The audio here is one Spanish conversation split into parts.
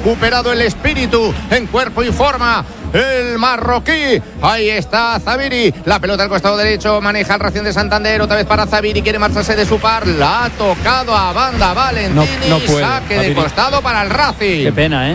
recuperado el espíritu en cuerpo y forma. El marroquí, ahí está Zabiri, la pelota al costado derecho, maneja el Racing de Santander, otra vez para Zabiri, quiere marcharse de su par, la ha tocado a banda Valentini, no puede, saque Zabiri. De costado para el Racing. Qué pena,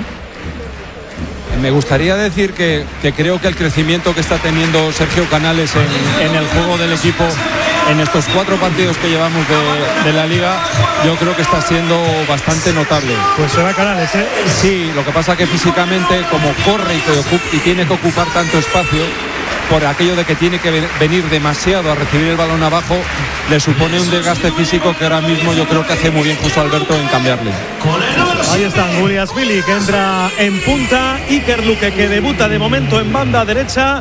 Me gustaría decir que creo que el crecimiento que está teniendo Sergio Canales en el juego del equipo en estos 4 partidos que llevamos de la Liga, yo creo que está siendo bastante notable. Pues será Canales, ¿eh? Sí, lo que pasa que físicamente, como corre y tiene que ocupar tanto espacio, por aquello de que tiene que venir demasiado a recibir el balón abajo, le supone un desgaste físico que ahora mismo yo creo que hace muy bien José Alberto en cambiarle. Ahí está Guliasvili, que entra en punta, Iker Luque, que debuta de momento en banda derecha,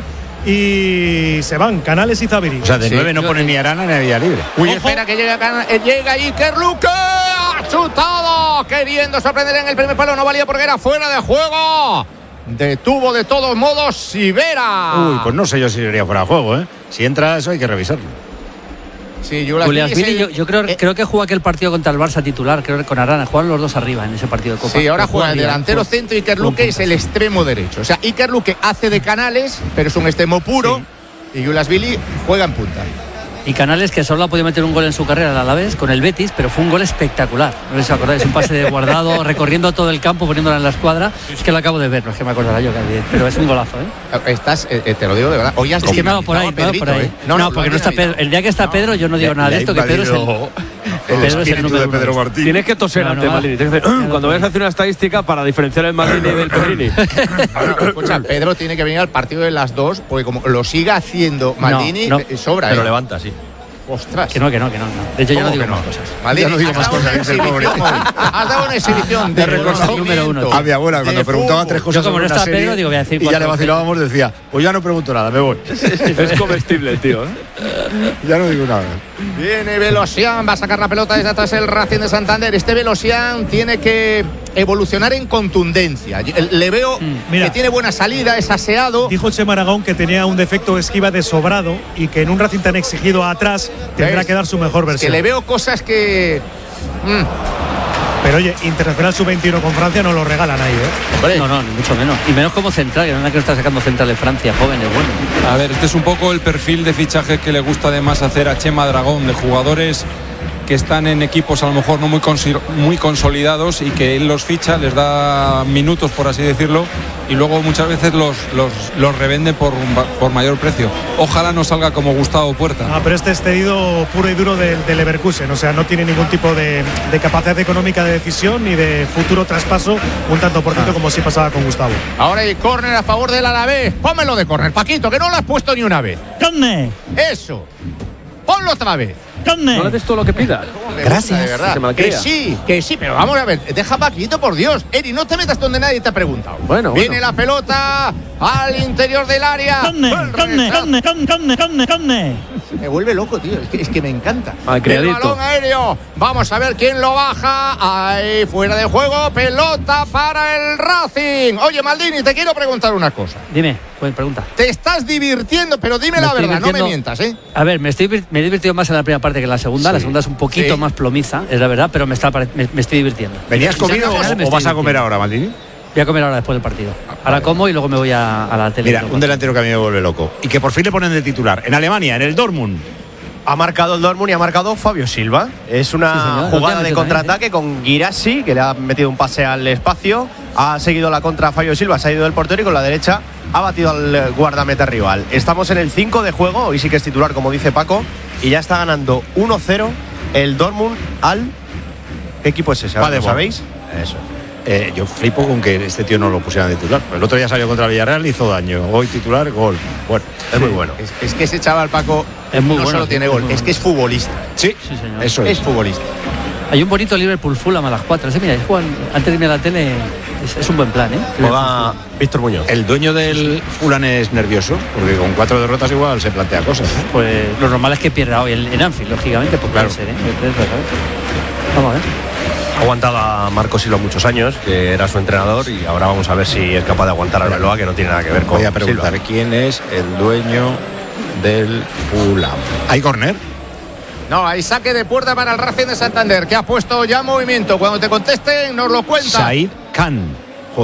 y se van Canales y Zabiri. O sea, de 9 no pone ni Arana ni a Vía Libre. Uy, espera que llega Iker Luque, ha chutado, queriendo sorprender en el primer palo, no valía porque era fuera de juego. Detuvo de todos modos Sivera. Uy, pues no sé yo si sería fuera de juego, ¿eh? Si entra eso hay que revisarlo. Sí, yo creo que juega aquel partido contra el Barça titular, creo que con Arana, juegan los dos arriba en ese partido de Copa. Sí, ahora juega el delantero centro, Iker Luque es el extremo derecho. O sea, Iker Luque hace de Canales, pero es un extremo puro, sí. Y Guliasvili juega en punta. Y Canales, que solo ha podido meter un gol en su carrera al Alavés con el Betis, pero fue un gol espectacular. No sé si os acordáis, un pase de Guardado recorriendo todo el campo, poniéndola en la escuadra. Es que lo acabo de ver, no es que me acordará yo, pero es un golazo, ¿eh? Te lo digo de verdad. Hoy has es que me ha dado por ahí, Pedrito, por ahí. No, porque no está Pedro. El día que está Pedro, yo no digo nada de esto, que Pedro es el espíritu de Pedro Martín. Tienes que toser ante Maldini. Cuando vayas a hacer una estadística para diferenciar el Maldini del Pedrini. Escucha, Pedro tiene que venir al partido de las dos, porque como lo siga haciendo Maldini, sobra. Pero levanta, sí. Ostras. Que no. De hecho, yo no digo más cosas. Maldini, no digo más cosas. Has dado una exhibición de recordado número 1. A mi abuela, cuando preguntaba 3 cosas sobre una serie, Pedro, digo, voy a decir y ya le vacilábamos, decía, pues ya no pregunto nada, me voy. Es comestible el tío, ¿eh? Ya no digo nada. Viene Velosian, va a sacar la pelota desde atrás el Racing de Santander. Este Velosian tiene que evolucionar en contundencia. Le veo que tiene buena salida, es aseado. Dijo Chema Aragón que tenía un defecto de esquiva de sobrado y que en un Racing tan exigido atrás tendrá que dar su mejor versión. Que le veo cosas que... Pero oye, Internacional Sub-21 con Francia no lo regalan ahí, ¿eh? No, ni mucho menos. Y menos como central, que no es que lo está sacando central de Francia, jóvenes, bueno. A ver, este es un poco el perfil de fichaje que le gusta además hacer a Chema Dragón, de jugadores que están en equipos a lo mejor no muy consolidados y que él los ficha, les da minutos, por así decirlo, y luego muchas veces los revende por mayor precio. Ojalá no salga como Gustavo Puerta. Pero este es cedido puro y duro del Leverkusen, o sea, no tiene ningún tipo de capacidad económica de decisión ni de futuro traspaso, un tanto por ciento como sí pasaba con Gustavo. Ahora hay córner a favor del Alavés. Pónmelo de córner, Paquito, que no lo has puesto ni una vez. ¡Córner! Eso. Ponlo otra vez. No le des todo lo que pidas. Gracias, de verdad. Que sí, pero vamos a ver, deja Paquito, por Dios. Eri, no te metas donde nadie te ha preguntado. Viene la pelota al interior del área. Me vuelve loco, tío. Es que me encanta. El balón aéreo. Vamos a ver quién lo baja. Ahí, fuera de juego. Pelota para el Racing. Oye, Maldini, te quiero preguntar una cosa. Dime, pues pregunta. Te estás divirtiendo, pero dime la verdad, no me mientas, ¿eh? A ver, me he divertido más en la primera parte que en la segunda. Sí. La segunda es un poquito más plomiza, es la verdad, pero me estoy divirtiendo. ¿Venías comido o vas a comer ahora, Maldini? Voy a comer ahora después del partido. Ahora como y luego me voy a la tele. Mira, un delantero que a mí me vuelve loco y que por fin le ponen de titular en Alemania, en el Dortmund. Ha marcado el Dortmund y ha marcado Fabio Silva. Es una jugada de contraataque con Guirassi, que le ha metido un pase al espacio. Ha seguido la contra Fabio Silva, se ha ido del portero y con la derecha ha batido al guardameta rival. Estamos en el 5 de juego, hoy sí que es titular, como dice Paco, y ya está ganando 1-0 el Dortmund al... ¿Qué equipo es ese? ¿Lo sabéis? Eso. Yo flipo con que este tío no lo pusieran de titular. El otro día salió contra Villarreal y hizo daño. Hoy titular, gol. Bueno, es muy bueno. Es que ese chaval, Paco, es muy no bueno, solo tiene gol, es que es futbolista. Sí, señor. Eso es futbolista. Hay un bonito Liverpool-Fulham a las 4. Mira, antes de irme a la tele, es un buen plan, ¿eh? Juega Víctor Muñoz. El dueño del Fulham es nervioso, porque con 4 derrotas igual se plantea cosas, ¿eh? Pues lo normal es que pierda hoy en Anfield, lógicamente, pues claro. Puede ser, ¿eh? Vamos a ver. Ha aguantado a Marcos Silva muchos años, que era su entrenador, y ahora vamos a ver si es capaz de aguantar a Arbeloa, que no tiene nada que ver con Voy a preguntar Silva. ¿Quién es el dueño del Fulham? ¿Hay córner? No, hay saque de puerta para el Racing de Santander, que ha puesto ya movimiento. Cuando te contesten, nos lo cuentan. Said Khan.